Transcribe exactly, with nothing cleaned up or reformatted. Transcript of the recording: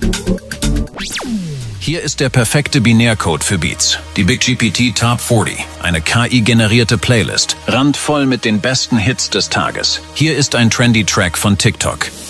Hier ist der perfekte Binärcode für Beats. Die Big G P T Top vierzig, eine K I-generierte Playlist, randvoll mit den besten Hits des Tages. Hier ist ein trendy Track von TikTok.